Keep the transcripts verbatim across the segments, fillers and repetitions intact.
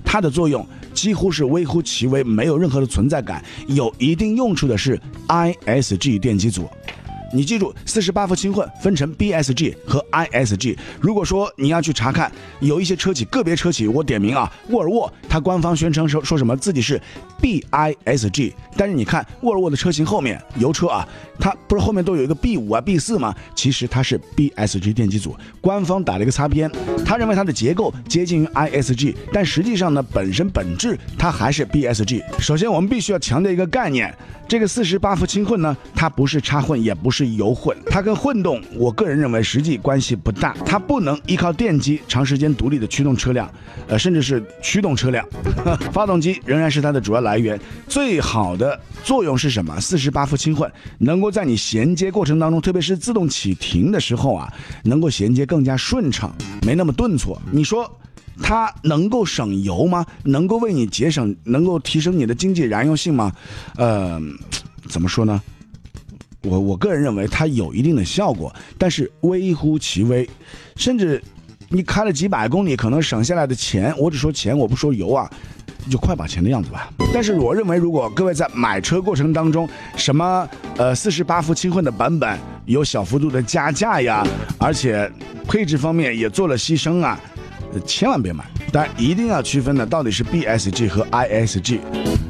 它的作用几乎是微乎其微，没有任何的存在感。有一定用处的是 I S G 电机组。你记住，四十八伏轻混分成 B S G 和 I S G。如果说你要去查看，有一些车企，个别车企，我点名啊，沃尔沃，它官方宣称说说什么自己是 B I S G， 但是你看沃尔沃的车型后面，油车啊，它不是后面都有一个 B 五 啊 B 四 吗？其实它是 B S G 电机组，官方打了一个擦边，他认为它的结构接近于 I S G， 但实际上呢，本身本质它还是 B S G。首先，我们必须要强调一个概念。这个四十八伏轻混呢，它不是插混，也不是油混，它跟混动，我个人认为实际关系不大。它不能依靠电机长时间独立的驱动车辆，呃，甚至是驱动车辆。发动机仍然是它的主要来源。最好的作用是什么？四十八伏轻混能够在你衔接过程当中，特别是自动启停的时候啊，能够衔接更加顺畅，没那么顿挫。你说它能够省油吗？能够为你节省，能够提升你的经济燃油性吗？呃，怎么说呢？我我个人认为它有一定的效果，但是微乎其微，甚至你开了几百公里，可能省下来的钱，我只说钱，我不说油啊，就快把钱的样子吧。但是我认为，如果各位在买车过程当中，什么呃四十八伏轻混的版本有小幅度的加价呀，而且配置方面也做了牺牲啊，千万别买。当然一定要区分的到底是 B S G 和 I S G。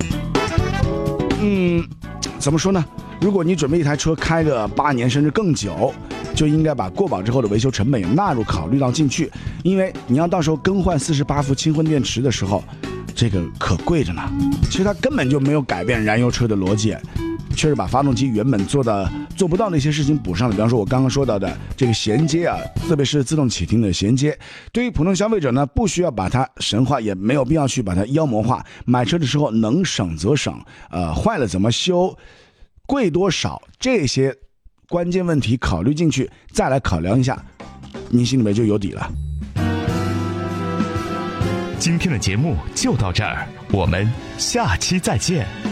嗯，怎么说呢？如果你准备一台车开个八年甚至更久，就应该把过保之后的维修成本也纳入考虑到进去，因为你要到时候更换四十八伏轻混电池的时候，这个可贵着呢。其实它根本就没有改变燃油车的逻辑，却是把发动机原本做的做不到的一些事情补上了。比方说我刚刚说到的这个衔接啊，特别是自动启停的衔接，对于普通消费者呢，不需要把它神化，也没有必要去把它妖魔化。买车的时候能省则省，呃，坏了怎么修，贵多少，这些关键问题考虑进去，再来考量一下，您心里面就有底了。 今天的节目就到这儿，我们下期再见。